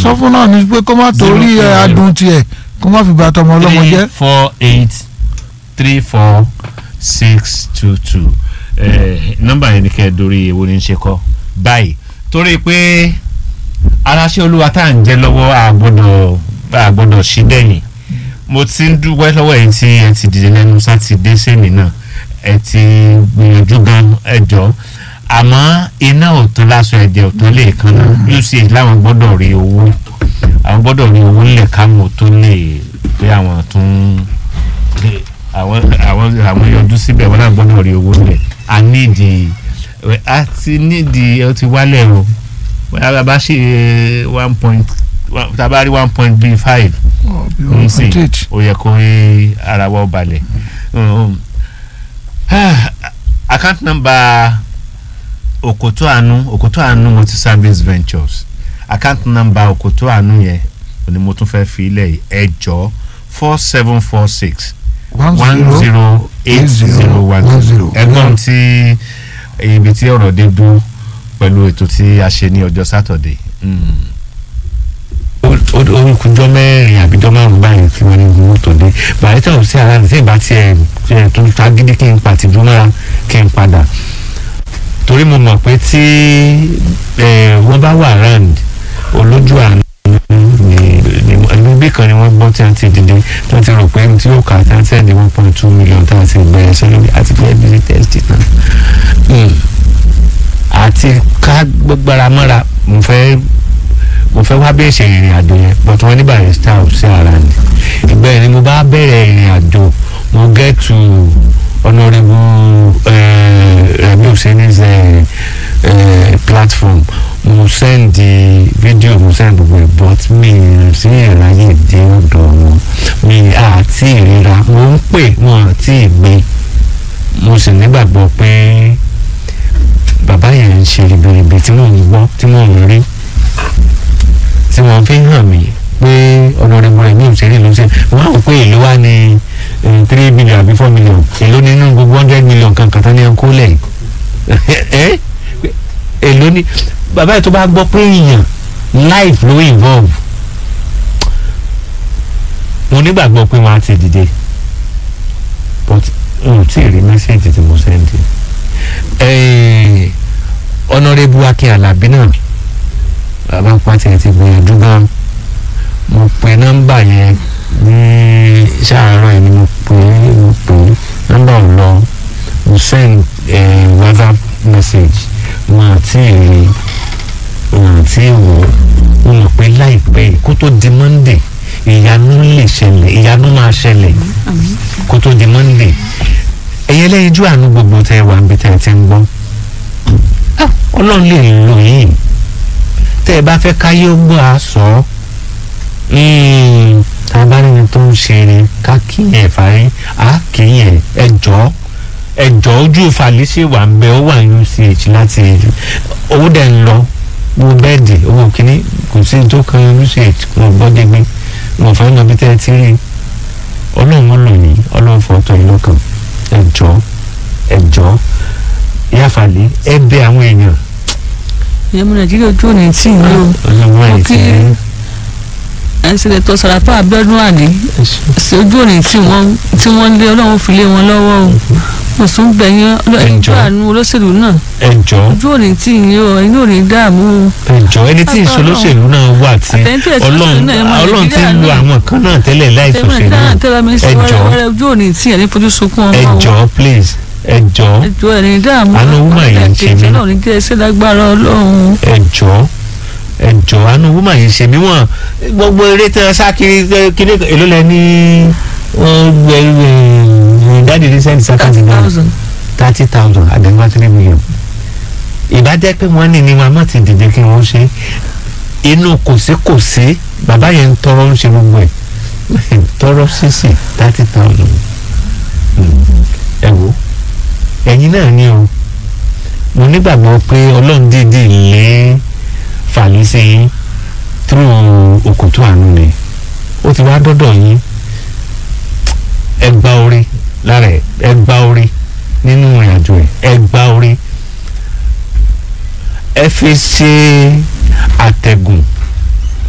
sọ fún náà ni pé kó má torí adùn tiẹ̀ kó má fi bàtà ọmọ ọlọ́mọ jẹ́. 348-34622 nọ́mbà yẹn ni kẹ́ ẹ dórí èwo ní í ṣe kọ́ báyìí torí pé aráṣẹ́ olúwa tá à ń jẹ́ lọ́wọ́ àgbọ̀dọ̀ sí dẹ́yìn mo ti ń dúpẹ́ lọ́wọ́ ẹ̀yin tí ẹ ti dìde lẹ́nu sátidé sẹ́ni náà ẹ ti gbìyànjú gan ẹjọ́ àmọ́ iná òtún láṣọ ẹ̀jẹ̀ òtún lè kan náà uch láwọn gbọ́dọ̀ rí owó nílẹ̀ káwọn tó lè pé àwọn tún àwọn yọjú síbẹ̀ wọn náà gbọ́dọ̀ rí owó nílẹ̀ nídìí ó ti wálẹ̀ o bóyá bá ṣe 1 tabari 1.5 nsìn ó yẹ kó ara wọ́ balẹ̀ account number Okoto Anu multi-service ventures account number Okoto Anu yẹn ni mo tún fẹ́ fi ilẹ̀ yìí ẹ jọ̀ọ́ 4746 108010 ẹgbọ́n tí ibi tí ọ̀rọ̀ dé dúró pẹ̀lú ètò tí a ṣe ní ọjọ́ Saturday. olùkúnjọ́ mẹ́rin àbíjọ́ márùn-ún báyìí tí wọ́n ní mọ́tò dé bàyẹ̀ tí wọ́n sí ara rẹ̀ tí ìbá tiẹ̀ tó ń fagídí kí n pa tìjú mọ́ra kí n padà torí mo mọ̀ pé tí wọ́n bá wà round olójú àná níbí kan ni wọ́n gbọ́ tí a ti dìde tó ti rò pé tí ó kà tí a ti ẹ̀dí 1.2 million tá a ti bẹ̀rẹ̀ sọ́lọ́bí àti fẹ́ bí test náà àti ká gbára mọ́ra mo fẹ́ wá bẹ́ẹ̀ ṣe ìrìn àjò yẹn but wọ́n ní barista ò sí ara ni ìgbà yẹn ni mo bá bẹ̀rẹ̀ ìrìn àjò mo get to honourable Rabi Hussaini's platform mo send the video mo send gbogbo ẹ̀ but mi sí ìráyè dé ọ̀dọ̀ wọn mi àti ìríra mo ń pè wọn àti ìgbé mo sì nígbàgbọ́ pé bàbá yẹn ń ṣe ribiribi tí mò ń gbọ́ tí mò ń rí tí wọ́n fi hàn mí pé ọ̀nàrẹ́bù rẹ̀ ní òṣèré ló ń ṣe wọ́n á wò pé èlò wá ní 3 million àbí 4 million èlò nínú gbogbo 100 million kankan tán ní ẹnkó lẹ̀ èlò ní bàbá yẹn tó bá gbọ́ pé èèyàn life ló involve mo nígbàgbọ́ pé wọ́n á ti dìde but n ò tí ì rí mẹ́sẹ̀jì tí mo sẹ́ndì ọ̀nàrẹ́bù Akin Àlàbí náà bàbá pàtì ẹ̀ ti gbìyànjú gan mo pe nọ́mbà yẹn ní ṣàárọ̀ ẹ̀ ni mo pè nọ́mbà ò lọ mo send WhatsApp message wọn àti èrè wọn àti ìwò mo mọ̀ pé láìpẹ́ kó tó di Monday ìyanu lè ṣẹlẹ̀ ìyanu máa ṣẹlẹ̀ kó tó di Monday ẹ̀yẹ lẹ́yìn ojú àánú gbogbo tẹ́ wà níbi tẹ́ ẹ ti ń gbọ́ Ọlọ́run lè lò yìí tẹ́ ẹ bá fẹ́ káyé ó gbọ́ àṣọ tá a bá nínú tó ń ṣe ni ká kíyàn fàárí á kíyàn ẹjọ́ ojú fàlíṣe wà ń bẹ ó wà ní UCH láti owó dẹ̀ ń lọ wo bẹ́ẹ̀dì owó kìíní kò sí tó kan UCH wọn gbọ́dẹ̀ gbé wọn fẹ́ lọ bí tẹ́ ẹ ti rí Ọlọ́run lò ní Ọlọ́run fọ́tọ̀ yìí lọ́kàn ẹjọ́ yáfàlẹ́ ẹ bẹ àwọn èèyàn ìyẹn mo Nàìjíríà ojú òní tí ń lò ó kí ẹnsẹ̀lẹ̀tọ̀ Sàràfà Abíọ́dún Àní ojú òní tí wọ́n lé Ọlọ́run fi lé wọn lọ́wọ́ o mo sún gbẹ̀yìn ẹjọ́ àánú olóṣèlú náà ojú òní tí ń yọ inú òní dààmú ẹjọ́ ẹni tí ìṣolóṣèlú náà wà tí Ọlọ́run ti ń lo àwọn kan náà tẹ́lẹ̀ láìsòṣèlú ẹjọ́ ojú òní tí ẹni fojú sunkún ọmọ wọn ẹjọ́ please ẹjọ́ ẹni dààmú àánú wúmà yìí ń ṣe mí náà ní kí ẹ ṣe lágbára Ọlọ́run ẹjọ́ àánú wúmà yìí ń ṣe mí wọ́n gbogbo eré tẹ́ ẹ sá kiri èló lẹ ní dáàdi ní sẹ́ńtì sákàtì náà 30,000 àdéhùn 3 million ìbájẹ́ pé wọ́n ní wọn má ti dìde kí wọ́n ṣe inú kòsíkòsí bàbá yẹn ń tọrọ ń ṣe gbogbo ẹ̀ tọrọ sísì 30,000 ẹ wo ẹ̀yin náà ni o mo nígbàgbọ́ pé Ọlọ́run dídì lé fàlísì yín through Òkòtó Àánú ni ó ti wá dọ́dọ̀ yín ẹgbà orí lára ẹgbà orí nínú ìrìnàjò ẹgbà orí ẹ fi ṣe àtẹ̀gùn